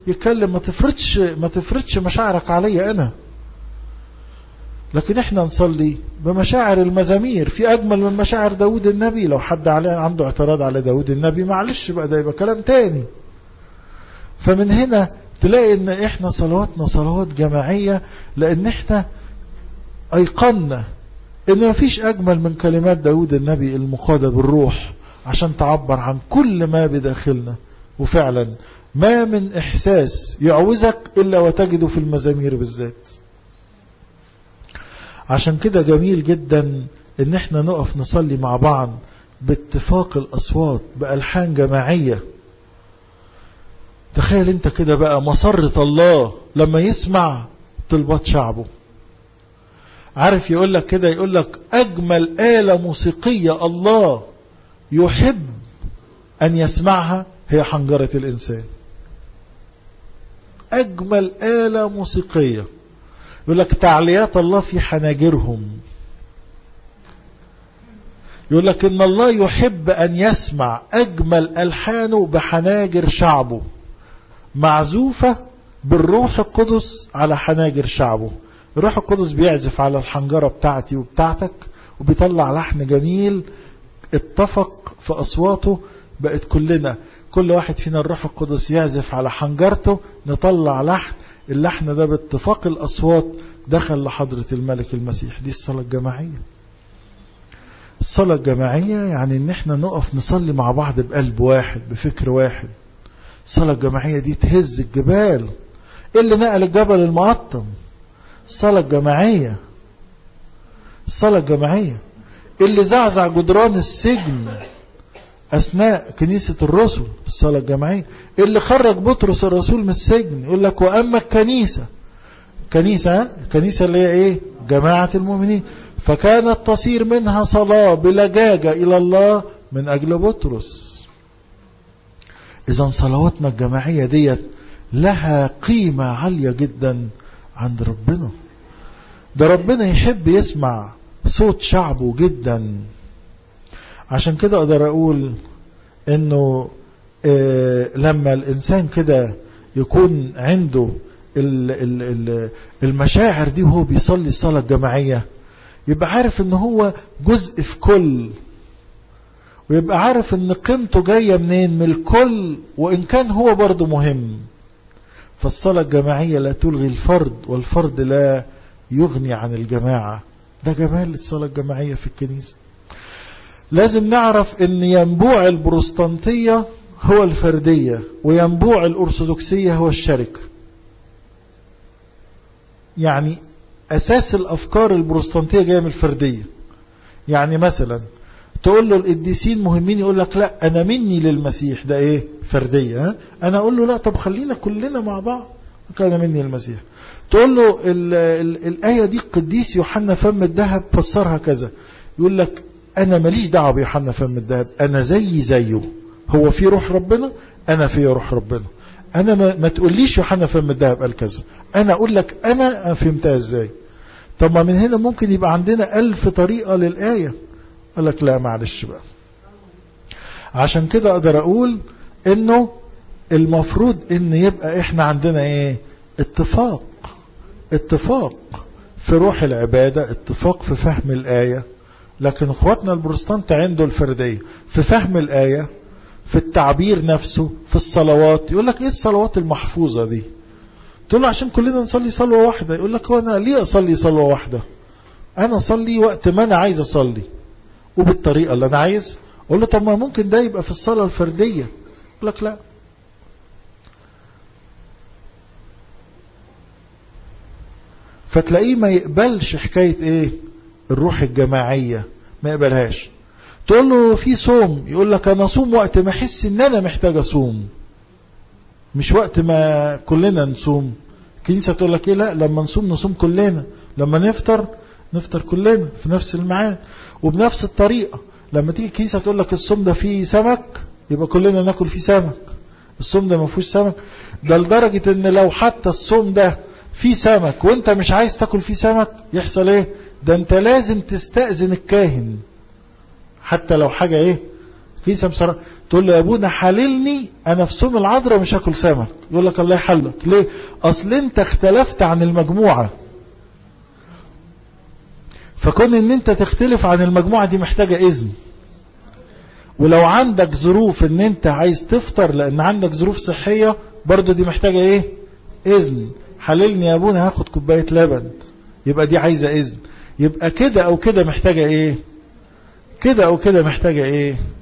يتكلم ما تفرضش مشاعرك علي أنا. لكن احنا نصلي بمشاعر المزامير. في أجمل من مشاعر داود النبي. لو حد عنده اعتراض على داود النبي معلش بقى، ده يبقى كلام تاني. فمن هنا تلاقي ان احنا صلواتنا صلوات جماعية، لان احنا ايقنا ان مفيش اجمل من كلمات داود النبي المقادة بالروح عشان تعبر عن كل ما بداخلنا. وفعلا ما من احساس يعوزك الا وتجده في المزامير بالذات. عشان كده جميل جدا ان احنا نقف نصلي مع بعض باتفاق الاصوات بألحان جماعية. تخيل انت كده بقى مسرة الله لما يسمع طلبات شعبه. عارف يقول لك كده، يقول لك اجمل آلة موسيقية الله يحب ان يسمعها هي حنجرة الانسان. اجمل آلة موسيقية. يقول لك تعليات الله في حناجرهم. يقول لك ان الله يحب ان يسمع اجمل الحانه بحناجر شعبه، معزوفة بالروح القدس على حناجر شعبه. الروح القدس بيعزف على الحنجرة بتاعتي وبتاعتك، وبيطلع لحن جميل اتفق في أصواته. بقت كل واحد فينا الروح القدس يعزف على حنجرته، نطلع لحن. اللحن ده باتفاق الأصوات دخل لحضرة الملك المسيح. دي الصلاة الجماعية. الصلاة الجماعية يعني ان احنا نقف نصلي مع بعض بقلب واحد بفكر واحد. الصلاة الجماعية دي تهز الجبال. ايه اللي نقل الجبل المقطم؟ الصلاة الجماعية. الصلاة الجماعية اللي زعزع جدران السجن أثناء كنيسة الرسل. الصلاة الجماعية اللي خرج بطرس الرسول من السجن. يقول لك وأما الكنيسة، كنيسة اللي هي ايه؟ جماعة المؤمنين، فكانت تصير منها صلاة بلجاجة إلى الله من أجل بطرس. إذن صلواتنا الجماعية ديت لها قيمة عالية جدا عند ربنا. ده ربنا يحب يسمع صوت شعبه جدا. عشان كده أقدر أقول إنه لما الإنسان كده يكون عنده المشاعر دي وهو بيصلي الصلاة الجماعية، يبقى عارف إنه هو جزء في كل، ويبقى عارف إن قيمته جاية منين؟ من الكل، وإن كان هو برضه مهم. فالصلاة الجماعية لا تلغي الفرد، والفرد لا يغني عن الجماعة. ده جمال الصلاة الجماعية في الكنيسة. لازم نعرف ان ينبوع البروستانتية هو الفردية، وينبوع الأرثوذكسية هو الشركة. يعني أساس الأفكار البروستانتية جاية من الفردية. يعني مثلا تقول له القديسين مهمين، يقول لك لا أنا مني للمسيح، ده إيه؟ فردية. ها؟ أنا أقول له لا، طب خلينا كلنا مع بعض، كان مني للمسيح. تقول له الآية دي القديس يوحنا فم الذهب فسرها كذا، يقول لك أنا ماليش دعوة بيوحنا فم الذهب، أنا زيه. هو في روح ربنا، أنا في روح ربنا. أنا ما تقوليش يوحنا فم الذهب قال كذا، أنا أقول لك أنا فهمتها إزاي. طب ما من هنا ممكن يبقى عندنا 1000 طريقة للآية. قال لك لا معلش بقى. عشان كده أقدر أقول إنه المفروض إن يبقى إحنا عندنا إيه؟ اتفاق في روح العبادة، اتفاق في فهم الآية. لكن اخواتنا البروتستانت عنده الفردية في فهم الآية، في التعبير نفسه، في الصلوات. يقول لك ايه الصلوات المحفوظة دي؟ تقول له عشان كلنا نصلي صلوة واحدة. يقول لك وانا ليه اصلي صلوة واحدة؟ انا اصلي وقت ما انا عايز اصلي وبالطريقة اللي انا عايز. اقول له طب ما ممكن ده يبقى في الصلاة الفردية. يقول لك لا. فتلاقيه ما يقبلش حكاية ايه؟ الروح الجماعية ما يقبلهاش. تقول له في صوم، يقول لك انا صوم وقت ما احس ان انا محتاج اصوم، مش وقت ما كلنا نصوم. الكنيسة تقول لك ايه؟ لا، لما نصوم كلنا، لما نفطر كلنا في نفس الميعاد. وبنفس الطريقة لما تيجي الكنيسة تقول لك الصوم ده فيه سمك، يبقى كلنا ناكل فيه سمك. الصوم ده ما فيهوش سمك، ده لدرجة ان لو حتى الصوم ده فيه سمك وانت مش عايز تاكل فيه سمك، يحصل ايه؟ ده انت لازم تستأذن الكاهن، حتى لو حاجة ايه؟ كيسة مسرح، تقول له يا ابونا حللني انا في صوم العذراء مش هاكل سمك، يقول لك الله يحلك. ليه؟ اصل انت اختلفت عن المجموعة، فكون ان انت تختلف عن المجموعة دي محتاجة اذن. ولو عندك ظروف ان انت عايز تفطر لان عندك ظروف صحية برضو دي محتاجة ايه؟ اذن. حللني يا ابونا هاخد كوباية لبن، يبقى دي عايزة اذن. يبقى كده او كده محتاجة ايه؟ كده او كده محتاجة ايه؟